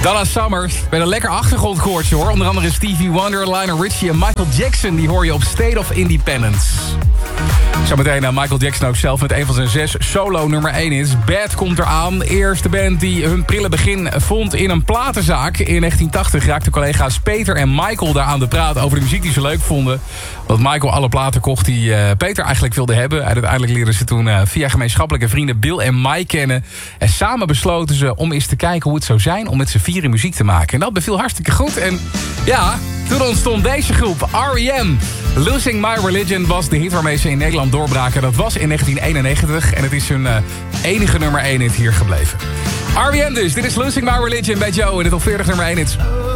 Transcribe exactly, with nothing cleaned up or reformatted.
Donna Summers. Met een lekker achtergrondkoortje hoor. Onder andere Stevie Wonder, Lionel Richie en Michael Jackson. Die hoor je op State of Independence. Zometeen uh, Michael Jackson ook zelf met een van zijn zes solo nummer één is. Bad komt eraan. Eerste band die hun prille begin vond in een platenzaak. In negentien tachtig raakten collega's Peter en Michael daar aan de praat over de muziek die ze leuk vonden. Want Michael alle platen kocht die uh, Peter eigenlijk wilde hebben. En uiteindelijk leerden ze toen uh, via gemeenschappelijke vrienden Bill en Mike kennen. En samen besloten ze om eens te kijken hoe het zou zijn om met z'n vieren muziek te maken. En dat beviel hartstikke goed. En ja, toen ontstond deze groep, R E M. Losing My Religion was de hit waarmee ze in Nederland doorbraken. Dat was in negentien eenennegentig en het is hun uh, enige nummer één hit hier gebleven. R E M dus, dit is Losing My Religion bij Joe en de top veertig nummer één hits.